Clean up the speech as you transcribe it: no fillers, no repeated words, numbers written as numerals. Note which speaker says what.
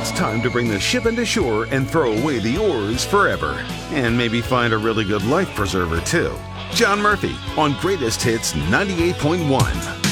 Speaker 1: it's time to bring the ship into shore and throw away the oars forever. And maybe find a really good life preserver, too. John Murphy on Greatest Hits 98.1.